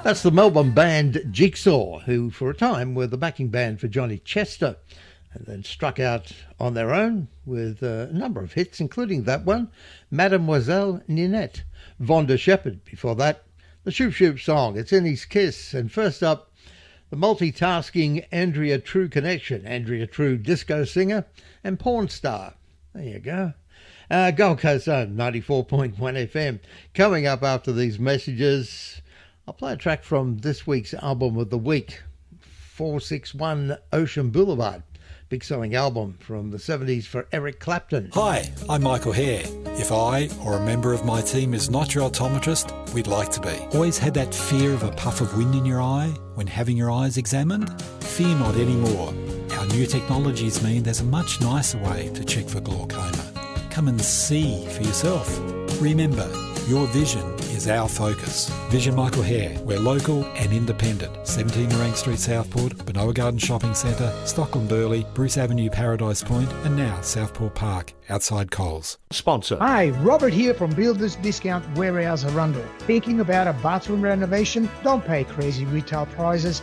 That's the Melbourne band Jigsaw, who for a time were the backing band for Johnny Chester, and then struck out on their own with a number of hits, including that one, Mademoiselle Ninette. Vonda Shepherd before that, the Shoop Shoop song, It's in His Kiss. And first up, the multitasking Andrea True connection, Andrea True, disco singer and porn star. There you go. Gold Coast Zone, 94.1 FM. Coming up after these messages, I'll play a track from this week's album of the week, 461 Ocean Boulevard. Big selling album from the 70s for Eric Clapton. Hi, I'm Michael Hare. If I or a member of my team is not your optometrist, we'd like to be. Always had that fear of a puff of wind in your eye when having your eyes examined? Fear not anymore. Our new technologies mean there's a much nicer way to check for glaucoma. Come and see for yourself. Remember, your vision is our focus. Vision Michael Hare. We're local and independent. 17 Orang Street, Southport, Benoa Garden Shopping Centre, Stockland Burley, Bruce Avenue, Paradise Point, and now Southport Park, outside Coles. Sponsor. Hi, Robert here from Builders Discount Warehouse Arundel. Thinking about a bathroom renovation? Don't pay crazy retail prices.